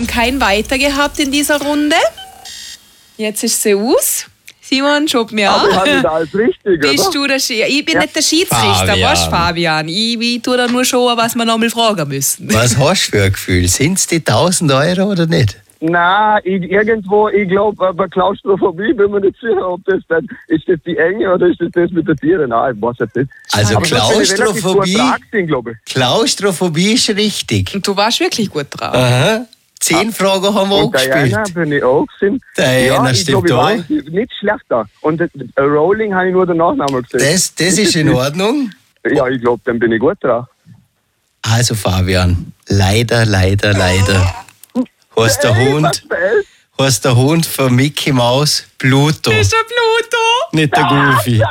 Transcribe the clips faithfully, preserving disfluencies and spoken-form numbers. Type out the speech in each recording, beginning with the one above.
haben kein Weiter gehabt in dieser Runde. Jetzt ist sie aus. Simon, schaut mir Aber an. ich habe das alles richtig, Bist oder? du der Schiri? Ich bin Ja. nicht der Schiedsrichter, Fabian. weißt du, Fabian? Ich, ich tue da nur schon, was wir noch mal fragen müssen. Was hast du für ein Gefühl? Sind es die tausend Euro oder nicht? Nein, ich, irgendwo, ich glaube, bei Klaustrophobie bin mir nicht sicher, ob das dann, ist das die Enge oder ist das das mit den Tieren? Nein, ich weiß jetzt nicht. Also Aber das bin ich relativ Klaustrophobie, gut dran, glaube ich. Klaustrophobie ist richtig. Und du warst wirklich gut drauf. Aha. Zehn Fragen haben wir auch Und Diana gespielt. bin ich auch gewesen. Diana ja, ich stimmt glaube, ich auch. war eigentlich nicht schlechter. Und das, äh, Rolling habe ich nur den Nachnamen gesehen. Das, das ist in Ordnung. Ja, ich glaube, dann bin ich gut drauf. Also Fabian, leider, leider, leider. Hast der Ey, Hund, was fällt? hast der Hund von Mickey Maus Pluto, Das ist der Pluto. nicht der Goofy.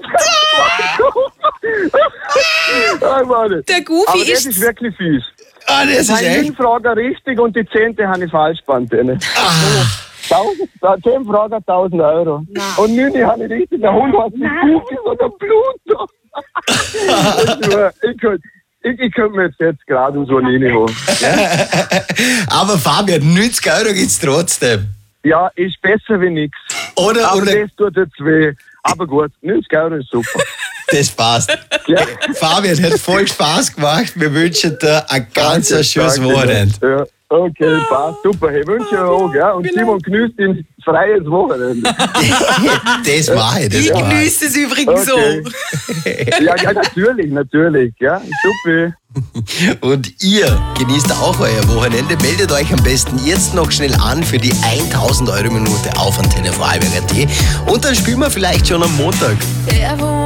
Ah, Mann. Der Goofy Aber das ist- ist wirklich fies. Ah, das ist Meine echt. neun Fragen richtig und die zehnte habe ich falsch gebannt. Tausend, da- zehn Fragen, tausend Euro. Und neun habe ich richtig. Der Hund hat nicht Goofy, sondern Pluto. ich könnte ich, ich könnt mir jetzt, jetzt gerade so reinholen. Aber Fabian, neunzig Euro gibt's trotzdem. Ja, ist besser wie nichts. Oder, Aber oder das tut jetzt weh. Aber gut, neunzig Euro ist super. das passt. Ja. Fabian, hat voll Spaß gemacht. Wir wünschen dir ein ganz Danke, schönes danke. Wochenende. Ja, okay, passt. Super. Ich wünsche dir auch, ja. Und Simon genießt ein freies Wochenende. Das mache ich. Ich Das mach ich. genieße es übrigens Okay. so. Ja, ja, natürlich, natürlich. Ja, super. Und ihr genießt auch euer Wochenende. Meldet euch am besten jetzt noch schnell an für die tausend Euro Minute auf Antenne Vorarlberg punkt at. Und dann spielen wir vielleicht schon am Montag.